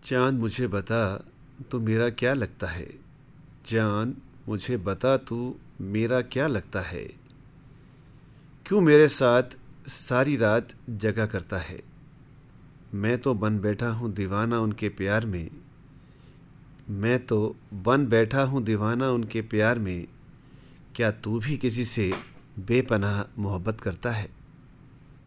चाँद मुझे बता तू मेरा क्या लगता है। चाँद मुझे बता तू मेरा क्या लगता है। क्यों मेरे साथ सारी रात जगा करता है। मैं तो बन बैठा हूँ दीवाना उनके प्यार में। मैं तो बन बैठा हूँ दीवाना उनके प्यार में। क्या तू भी किसी से बेपनाह मोहब्बत करता है।